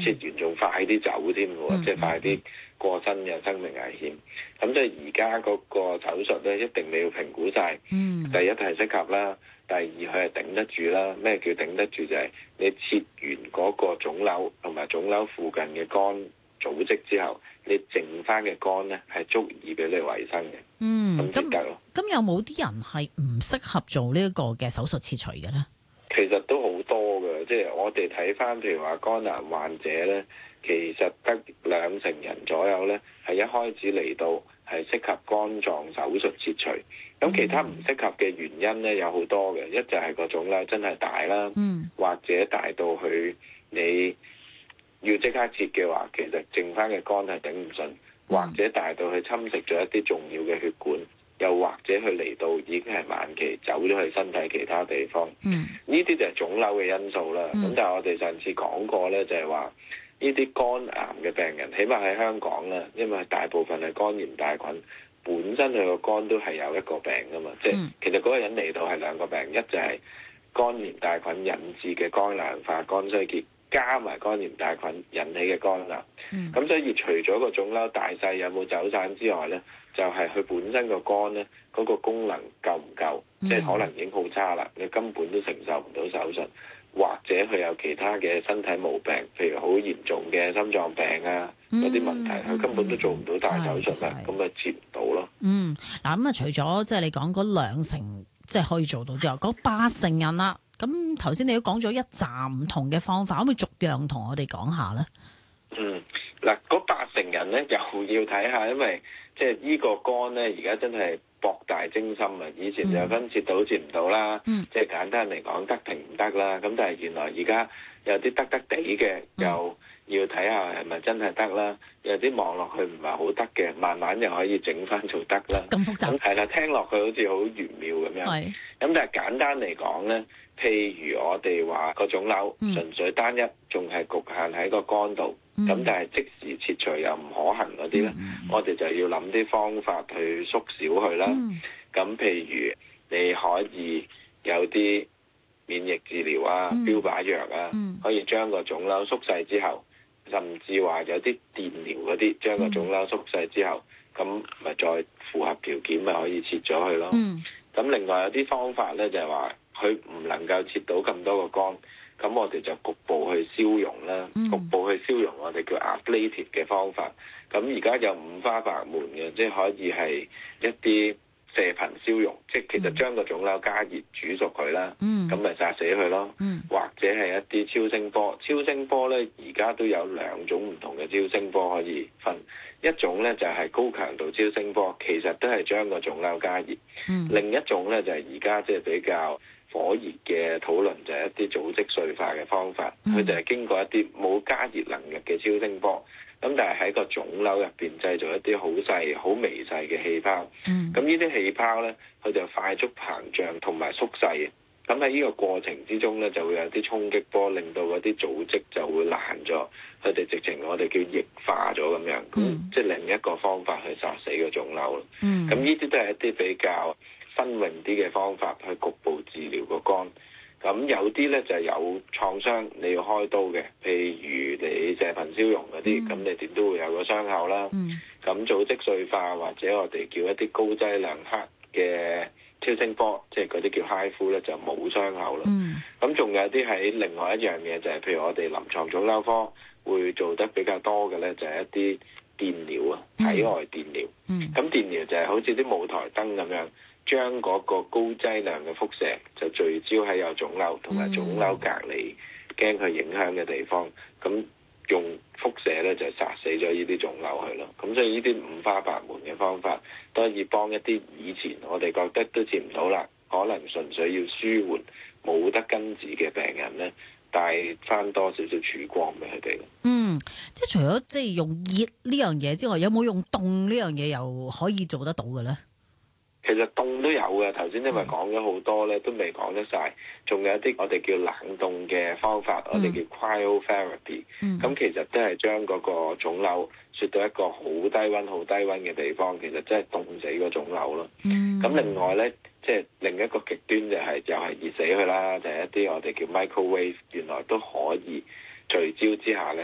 切完仲快啲走添喎，即係快啲過身嘅生命危險。咁即係而家嗰個手術咧，一定你要評估晒。第一係適合啦，第二佢係頂得住啦。咩叫頂得住？就係你切完嗰個腫瘤同埋腫瘤附近嘅肝組織之後，你剩翻嘅肝咧係足以俾你維生嘅。咁先得咯。 咁有冇啲人係唔適合做呢一個嘅手術切除嘅咧？ 其實都好多嘅，即係我哋睇翻，譬如話肝癌患者咧，其實得2成人左右咧，係一開始嚟到係適合肝臟手術切除。咁其他唔適合嘅原因咧有好多嘅，一就係個腫瘤真係大啦，或者大到去你要即刻切嘅話，其實剩翻嘅肝係頂唔順，或者大到去侵蝕咗一啲重要嘅血管。又或者佢嚟到已經係晚期，走咗去身體其他地方，呢啲就係腫瘤嘅因素啦。咁但係我哋上次講過咧，就係話呢啲肝癌嘅病人，起碼喺香港啦，因為大部分係肝炎大菌，本身佢個肝都係有一個病噶嘛。即係其實嗰個人嚟到係2個病，一就係肝炎大菌引致嘅肝硬化、肝衰竭，加埋肝炎大菌引起嘅肝癌。咁所以除咗個腫瘤大細有冇走散之外咧，就係佢本身個肝咧嗰個功能夠唔夠，即係可能已經好差啦，你根本都承受唔到手術，或者佢有其他嘅身體毛病，譬如好嚴重嘅心臟病啊嗰啲問題，佢根本都做唔到大手術啦，咁咪切唔到咯。 嗱咁啊，除咗即係你講嗰2成即係可以做到之外，嗰8成人啦，咁頭先你都講咗一紮唔同嘅方法，可唔可以逐樣同我哋講下咧？ 嗱，嗰8成人咧又要睇下，因為即係呢個肝咧，而家真係博大精深啊！以前就分切到切唔到啦，即係簡單嚟講得定唔得啦。咁但係原來而家有啲得地嘅，又要睇下係咪真係得啦。有啲望落去唔係好得嘅，慢慢又可以整翻做得啦。 咁複雜。 係啦，聽落去好似好玄妙咁樣。咁但係簡單嚟講咧，譬如我哋話個腫瘤純粹單一，仲係局限喺個肝度。咁但係即時切除又唔可行嗰啲咧，我哋就要諗啲方法去縮小佢啦。咁譬如你可以有啲免疫治療啊、標靶藥啊，可以將個腫瘤縮細之後，甚至話有啲電療嗰啲，將個腫瘤縮細之後，咁咪再符合條件咪可以切咗佢咯。咁另外有啲方法咧就係話，佢唔能夠切到咁多個肝。咁我哋就局部去消融啦，局部去消融我哋叫 ablative 嘅方法。咁而家有5花八門嘅，即係可以係一啲射頻消融，即係其實將個腫瘤加熱煮熟佢啦，咁咪殺死佢咯。或者係一啲超聲波，超聲波咧而家都有2種唔同嘅超聲波可以分，一種咧就係高強度超聲波，其實都係將個腫瘤加熱。另一種咧就係而家即係比較火熱嘅討論，就係一啲組織碎化嘅方法，佢就係經過一啲冇加熱能力嘅超聲波，咁但係喺個腫瘤入邊製造一啲好細、好微細嘅氣泡。咁呢啲氣泡咧，佢就快速膨脹同埋縮細嘅。咁喺呢個過程之中咧，就會有啲衝擊波，令到嗰啲組織就會爛咗，佢哋直情我哋叫液化咗咁樣。即係另一個方法去殺死個腫瘤咯。咁呢啲都係一啲比較新穎啲嘅方法去局部治療個肝。咁有啲咧就係有創傷你要開刀嘅，譬如你射頻消融嗰啲，咁你點都會有個傷口啦。咁組織碎化或者我哋叫一啲高劑量克嘅超聲波，即係嗰啲叫 HIFU 咧，就冇傷口啦。咁仲有啲喺另外一樣嘢就係，譬如我哋臨床腫瘤科會做得比較多嘅咧，就係一啲電療啊，體外電療。咁電療就係好似啲舞台燈咁樣，將嗰個高劑量嘅輻射就聚焦喺有腫瘤同埋腫瘤隔離驚佢影響嘅地方，咁用輻射咧就殺死咗呢啲腫瘤去咯。咁所以呢啲5花八門嘅方法都可以幫一啲以前我哋覺得都切唔到啦，可能純粹要舒緩冇得根治嘅病人咧，帶翻多少少曙光俾佢哋。 即係除咗即係用熱呢樣嘢之外，有冇用凍呢樣嘢又可以做得到嘅咧？ 其實凍都有嘅，頭先因為講咗好多咧，都未講得晒。仲有啲我哋叫冷凍嘅方法，我哋叫 cryotherapy。咁其實都係將嗰個腫瘤雪到一個好低溫、好低溫嘅地方，其實真係凍死個腫瘤咯。咁另外咧，即係另一個極端就係熱死佢啦，就係一啲我哋叫 microwave，原來都可以聚焦之下咧。